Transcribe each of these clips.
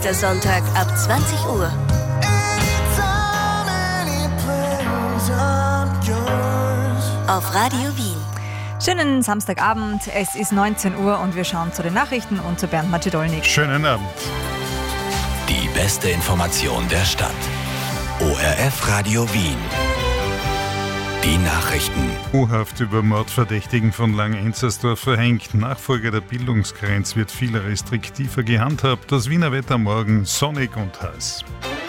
nächster Sonntag ab 20 Uhr. Auf Radio Wien. Schönen Samstagabend, es ist 19 Uhr und wir schauen zu den Nachrichten und zu Bernd Macedolnik. Schönen Abend. Die beste Information der Stadt. ORF Radio Wien. Die Nachrichten. U-Haft über Mordverdächtigen von Lang-Enzersdorf verhängt. Nachfolger der Bildungsgrenze wird viel restriktiver gehandhabt. Das Wiener Wetter morgen sonnig und heiß.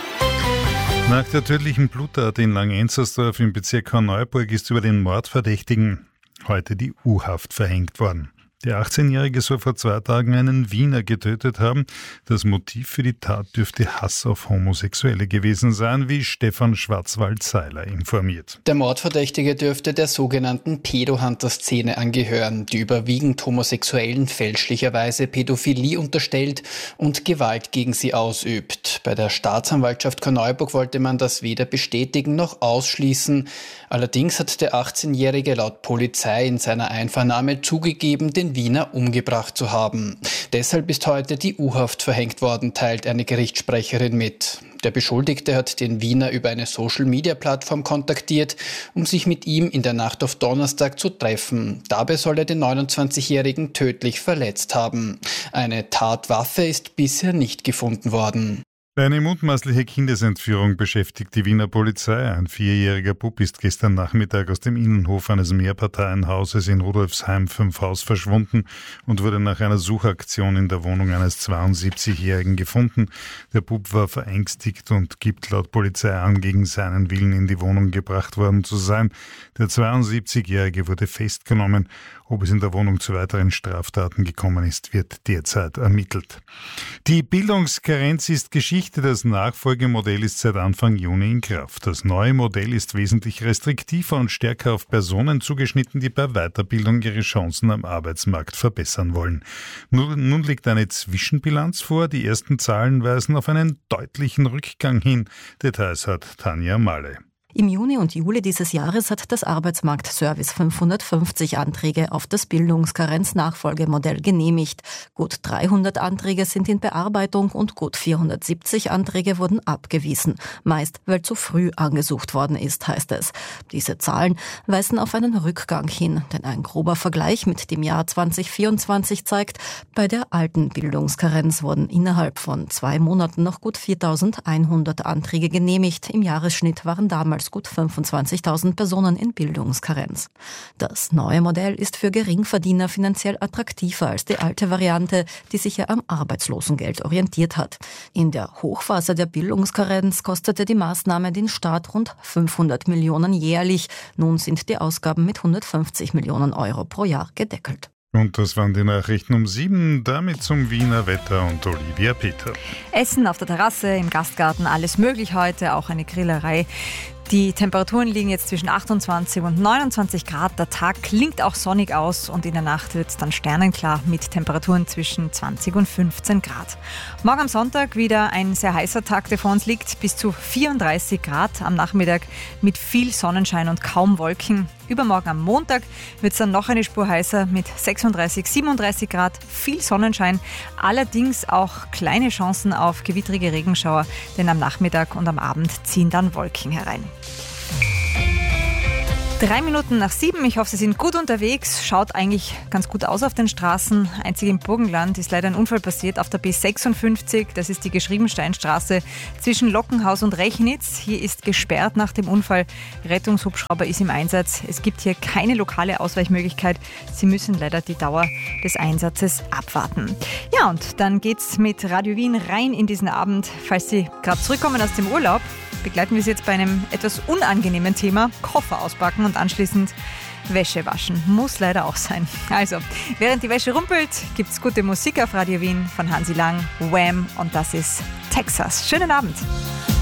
Nach der tödlichen Bluttat in Lang-Enzersdorf im Bezirk Korneuburg ist über den Mordverdächtigen heute die U-Haft verhängt worden. Der 18-Jährige soll vor 2 Tagen einen Wiener getötet haben. Das Motiv für die Tat dürfte Hass auf Homosexuelle gewesen sein, wie Stefan Schwarzwald-Seiler informiert. Der Mordverdächtige dürfte der sogenannten Pedo-Hunter-Szene angehören, die überwiegend Homosexuellen fälschlicherweise Pädophilie unterstellt und Gewalt gegen sie ausübt. Bei der Staatsanwaltschaft Korneuburg wollte man das weder bestätigen noch ausschließen. Allerdings hat der 18-Jährige laut Polizei in seiner Einvernahme zugegeben, den Wiener umgebracht zu haben. Deshalb ist heute die U-Haft verhängt worden, teilt eine Gerichtssprecherin mit. Der Beschuldigte hat den Wiener über eine Social-Media-Plattform kontaktiert, um sich mit ihm in der Nacht auf Donnerstag zu treffen. Dabei soll er den 29-Jährigen tödlich verletzt haben. Eine Tatwaffe ist bisher nicht gefunden worden. Eine mutmaßliche Kindesentführung beschäftigt die Wiener Polizei. Ein 4-jähriger Bub ist gestern Nachmittag aus dem Innenhof eines Mehrparteienhauses in Rudolfsheim 5 Haus verschwunden und wurde nach einer Suchaktion in der Wohnung eines 72-Jährigen gefunden. Der Bub war verängstigt und gibt laut Polizei an, gegen seinen Willen in die Wohnung gebracht worden zu sein. Der 72-Jährige wurde festgenommen. Ob es in der Wohnung zu weiteren Straftaten gekommen ist, wird derzeit ermittelt. Die Bildungskarenz ist Geschichte. Das Nachfolgemodell ist seit Anfang Juni in Kraft. Das neue Modell ist wesentlich restriktiver und stärker auf Personen zugeschnitten, die bei Weiterbildung ihre Chancen am Arbeitsmarkt verbessern wollen. Nun liegt eine Zwischenbilanz vor. Die ersten Zahlen weisen auf einen deutlichen Rückgang hin. Details hat Tanja Malle. Im Juni und Juli dieses Jahres hat das Arbeitsmarktservice 550 Anträge auf das Bildungskarenz-Nachfolgemodell genehmigt. Gut 300 Anträge sind in Bearbeitung und gut 470 Anträge wurden abgewiesen. Meist, weil zu früh angesucht worden ist, heißt es. Diese Zahlen weisen auf einen Rückgang hin, denn ein grober Vergleich mit dem Jahr 2024 zeigt, bei der alten Bildungskarenz wurden innerhalb von 2 Monaten noch gut 4.100 Anträge genehmigt. Im Jahresschnitt waren damals gut 25.000 Personen in Bildungskarenz. Das neue Modell ist für Geringverdiener finanziell attraktiver als die alte Variante, die sich ja am Arbeitslosengeld orientiert hat. In der Hochphase der Bildungskarenz kostete die Maßnahme den Staat rund 500 Millionen jährlich. Nun sind die Ausgaben mit 150 Millionen Euro pro Jahr gedeckelt. Und das waren die Nachrichten um 7, damit zum Wiener Wetter und Olivia Peter. Essen auf der Terrasse, im Gastgarten, alles möglich heute, auch eine Grillerei. Die Temperaturen liegen jetzt zwischen 28 und 29 Grad. Der Tag klingt auch sonnig aus und in der Nacht wird es dann sternenklar mit Temperaturen zwischen 20 und 15 Grad. Morgen am Sonntag wieder ein sehr heißer Tag, der vor uns liegt, bis zu 34 Grad am Nachmittag mit viel Sonnenschein und kaum Wolken. Übermorgen am Montag wird es dann noch eine Spur heißer mit 36, 37 Grad, viel Sonnenschein, allerdings auch kleine Chancen auf gewittrige Regenschauer, denn am Nachmittag und am Abend ziehen dann Wolken herein. 3 Minuten nach 7. Ich hoffe, Sie sind gut unterwegs. Schaut eigentlich ganz gut aus auf den Straßen. Einzig im Burgenland ist leider ein Unfall passiert auf der B56. Das ist die Geschriebensteinstraße zwischen Lockenhaus und Rechnitz. Hier ist gesperrt nach dem Unfall. Rettungshubschrauber ist im Einsatz. Es gibt hier keine lokale Ausweichmöglichkeit. Sie müssen leider die Dauer des Einsatzes abwarten. Ja, und dann geht's mit Radio Wien rein in diesen Abend. Falls Sie gerade zurückkommen aus dem Urlaub, begleiten wir Sie jetzt bei einem etwas unangenehmen Thema. Koffer auspacken und anschließend Wäsche waschen. Muss leider auch sein. Also, während die Wäsche rumpelt, gibt's gute Musik auf Radio Wien von Hansi Lang, Wham! Und das ist Texas. Schönen Abend.